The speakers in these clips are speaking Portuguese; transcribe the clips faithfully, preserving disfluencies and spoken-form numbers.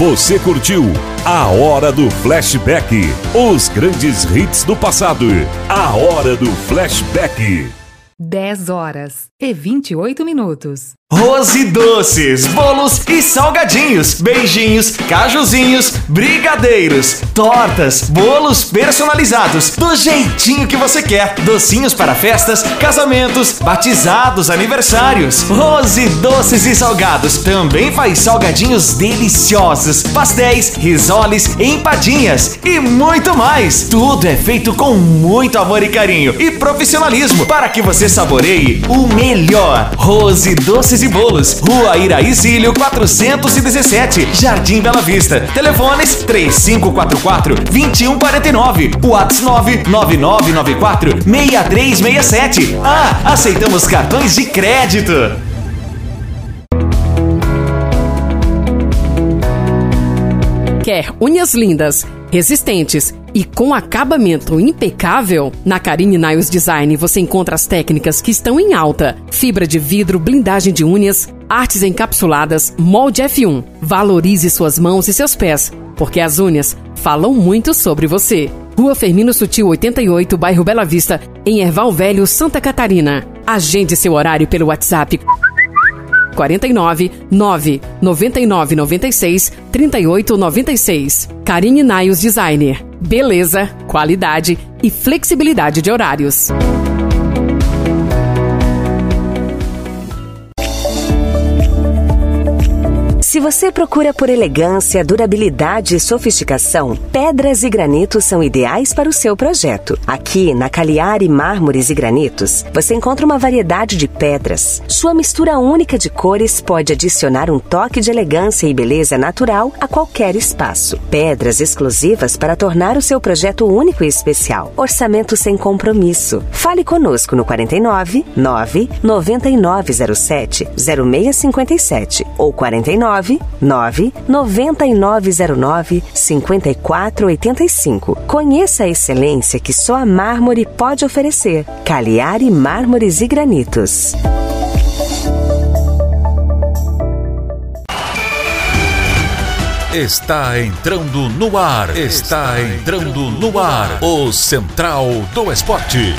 Você curtiu A Hora do Flashback. Os grandes hits do passado. A Hora do Flashback. dez horas e vinte e oito minutos. Rose Doces, bolos e salgadinhos, beijinhos, cajuzinhos, brigadeiros, tortas, bolos personalizados, do jeitinho que você quer. Docinhos para festas, casamentos, batizados, aniversários. Rose Doces e Salgados também faz salgadinhos deliciosos, pastéis, risoles, empadinhas e muito mais. Tudo é feito com muito amor e carinho e profissionalismo para que você saboreie o melhor. Rose Doces e Bolos, Rua Iraí-Cílio quatrocentos e dezessete, Jardim Bela Vista. Telefones três cinco quatro quatro, dois um quatro nove, WhatsApp nove nove nove nove quatro, seis três seis sete. Ah, aceitamos cartões de crédito. Quer unhas lindas, resistentes e com acabamento impecável? Na Carine Nails Design você encontra as técnicas que estão em alta: fibra de vidro, blindagem de unhas, artes encapsuladas, molde F um. Valorize suas mãos e seus pés, porque as unhas falam muito sobre você. Rua Firmino Sutil oitenta e oito, bairro Bela Vista, em Erval Velho, Santa Catarina. Agende seu horário pelo WhatsApp quarenta e nove, nove noventa e nove noventa e seis, trinta e oito noventa e seis. Carine Nails Designer. Beleza, qualidade e flexibilidade de horários. Se você procura por elegância, durabilidade e sofisticação, pedras e granitos são ideais para o seu projeto. Aqui, na Cagliari Mármores e Granitos, você encontra uma variedade de pedras. Sua mistura única de cores pode adicionar um toque de elegância e beleza natural a qualquer espaço. Pedras exclusivas para tornar o seu projeto único e especial. Orçamento sem compromisso. Fale conosco no quarenta e nove, nove noventa e nove zero sete, zero seis cinquenta e sete ou quarenta e nove, nove noventa e nove zero nove, cinquenta e quatro oitenta e cinco. Conheça a excelência que só a mármore pode oferecer. Cagliari Mármores e Granitos. Está entrando no ar. Está entrando no ar. O Central do Esporte.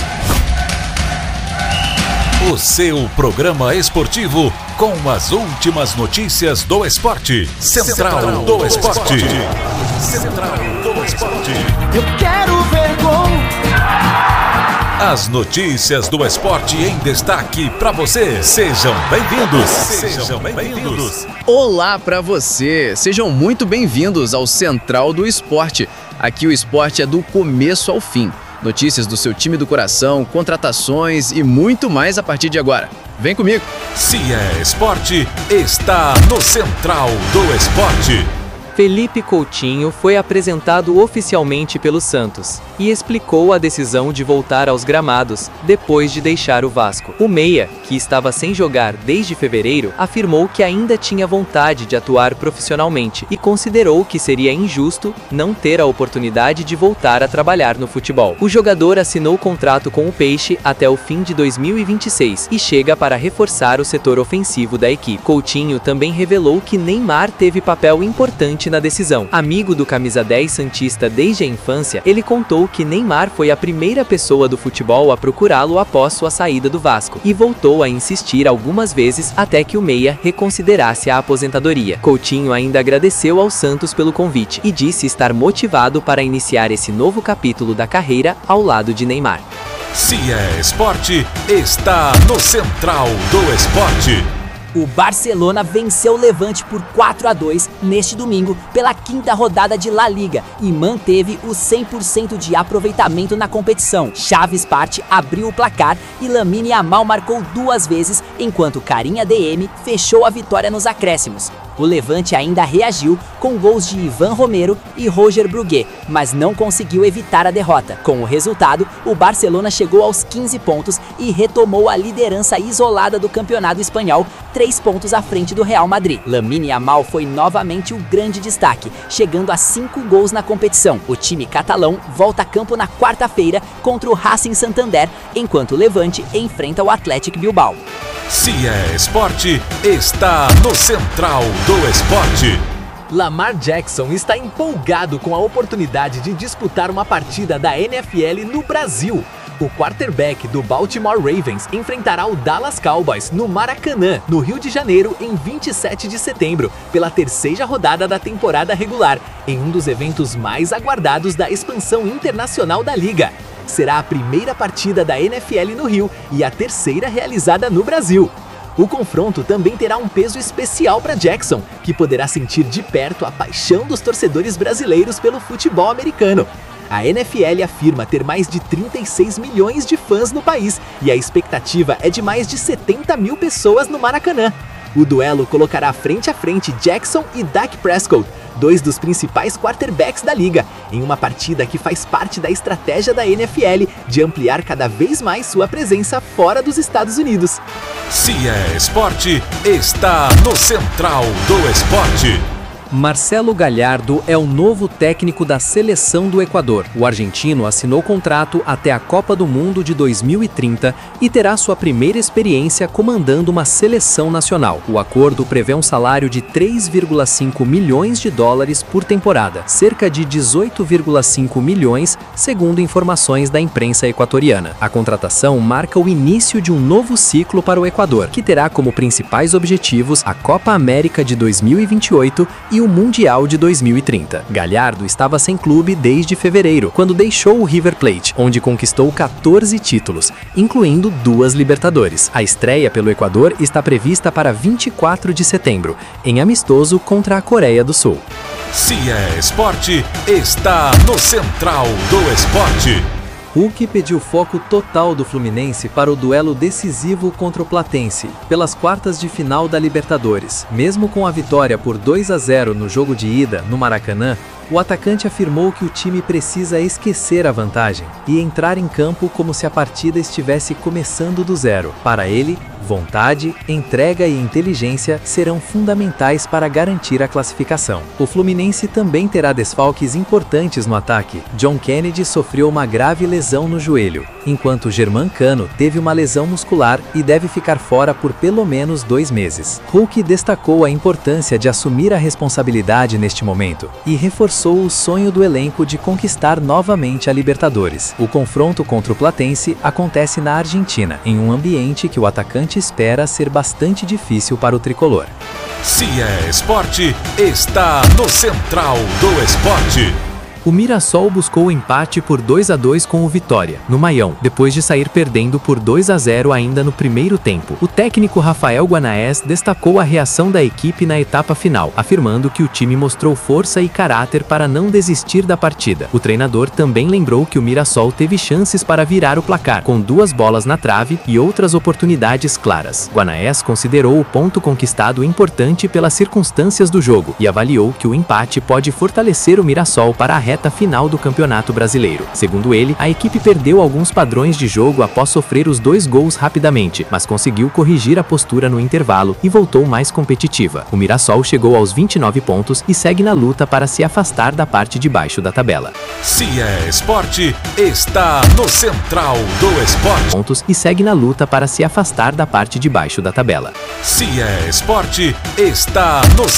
O seu programa esportivo com as últimas notícias do esporte. Central, Central do, do Esporte. Esporte. Central do Esporte. Eu quero ver gol. As notícias do esporte em destaque para você. Sejam bem-vindos. Sejam bem-vindos. Olá para você. Sejam muito bem-vindos ao Central do Esporte. Aqui o esporte é do começo ao fim. Notícias do seu time do coração, contratações e muito mais a partir de agora. Vem comigo! Se é esporte, está no Central do Esporte. Felipe Coutinho foi apresentado oficialmente pelo Santos e explicou a decisão de voltar aos gramados depois de deixar o Vasco. O meia, que estava sem jogar desde fevereiro, afirmou que ainda tinha vontade de atuar profissionalmente e considerou que seria injusto não ter a oportunidade de voltar a trabalhar no futebol. O jogador assinou contrato com o Peixe até o fim de dois mil e vinte e seis e chega para reforçar o setor ofensivo da equipe. Coutinho também revelou que Neymar teve papel importante na decisão. Amigo do camisa dez santista desde a infância, ele contou que Neymar foi a primeira pessoa do futebol a procurá-lo após sua saída do Vasco e voltou a insistir algumas vezes até que o meia reconsiderasse a aposentadoria. Coutinho ainda agradeceu ao Santos pelo convite e disse estar motivado para iniciar esse novo capítulo da carreira ao lado de Neymar. Se é esporte, está no Central do Esporte. O Barcelona venceu o Levante por quatro a dois neste domingo pela quinta rodada de La Liga e manteve o cem por cento de aproveitamento na competição. Chaves Parte abriu o placar e Lamine Yamal marcou duas vezes, enquanto Karim Adeyemi fechou a vitória nos acréscimos. O Levante ainda reagiu com gols de Ivan Romero e Roger Bruguet, mas não conseguiu evitar a derrota. Com o resultado, o Barcelona chegou aos quinze pontos e retomou a liderança isolada do campeonato espanhol, três pontos à frente do Real Madrid. Lamine Yamal foi novamente o grande destaque, chegando a cinco gols na competição. O time catalão volta a campo na quarta-feira contra o Racing Santander, enquanto o Levante enfrenta o Athletic Bilbao. Se é esporte, está no Central do Esporte. Lamar Jackson está empolgado com a oportunidade de disputar uma partida da N F L no Brasil. O quarterback do Baltimore Ravens enfrentará o Dallas Cowboys no Maracanã, no Rio de Janeiro, em vinte e sete de setembro, pela terceira rodada da temporada regular, em um dos eventos mais aguardados da expansão internacional da liga. Será a primeira partida da N F L no Rio e a terceira realizada no Brasil. O confronto também terá um peso especial para Jackson, que poderá sentir de perto a paixão dos torcedores brasileiros pelo futebol americano. A N F L afirma ter mais de trinta e seis milhões de fãs no país e a expectativa é de mais de setenta mil pessoas no Maracanã. O duelo colocará frente a frente Jackson e Dak Prescott, dois dos principais quarterbacks da liga, em uma partida que faz parte da estratégia da N F L de ampliar cada vez mais sua presença fora dos Estados Unidos. Se é esporte, está no Central do Esporte. Marcelo Gallardo é o novo técnico da seleção do Equador. O argentino assinou contrato até a Copa do Mundo de dois mil e trinta e terá sua primeira experiência comandando uma seleção nacional. O acordo prevê um salário de três vírgula cinco milhões de dólares por temporada, cerca de dezoito vírgula cinco milhões, segundo informações da imprensa equatoriana. A contratação marca o início de um novo ciclo para o Equador, que terá como principais objetivos a Copa América de dois mil e vinte e oito e o Mundial de dois mil e trinta. Gallardo estava sem clube desde fevereiro, quando deixou o River Plate, onde conquistou quatorze títulos, incluindo duas Libertadores. A estreia pelo Equador está prevista para vinte e quatro de setembro, em amistoso contra a Coreia do Sul. Se é esporte, está no Central do Esporte. Hulk pediu foco total do Fluminense para o duelo decisivo contra o Platense, pelas quartas de final da Libertadores. Mesmo com a vitória por dois a zero no jogo de ida no Maracanã, o atacante afirmou que o time precisa esquecer a vantagem e entrar em campo como se a partida estivesse começando do zero. Para ele, vontade, entrega e inteligência serão fundamentais para garantir a classificação. O Fluminense também terá desfalques importantes no ataque. John Kennedy sofreu uma grave lesão no joelho, enquanto Germán Cano teve uma lesão muscular e deve ficar fora por pelo menos dois meses. Hulk destacou a importância de assumir a responsabilidade neste momento e reforçou o sonho do elenco de conquistar novamente a Libertadores. O confronto contra o Platense acontece na Argentina, em um ambiente que o atacante espera ser bastante difícil para o tricolor. Se é esporte, está no Central do Esporte. O Mirassol buscou o empate por dois a dois com o Vitória, no Maião, depois de sair perdendo por dois a zero ainda no primeiro tempo. O técnico Rafael Guanaes destacou a reação da equipe na etapa final, afirmando que o time mostrou força e caráter para não desistir da partida. O treinador também lembrou que o Mirassol teve chances para virar o placar, com duas bolas na trave e outras oportunidades claras. Guanaes considerou o ponto conquistado importante pelas circunstâncias do jogo e avaliou que o empate pode fortalecer o Mirassol para a reta final do Campeonato Brasileiro. Segundo ele, a equipe perdeu alguns padrões de jogo após sofrer os dois gols rapidamente, mas conseguiu corrigir a postura no intervalo e voltou mais competitiva. O Mirassol chegou aos vinte e nove pontos e segue na luta para se afastar da parte de baixo da tabela. Se é esporte, está no Central do Esporte. Pontos e segue na luta para se afastar da parte de baixo da tabela. Se é esporte, está no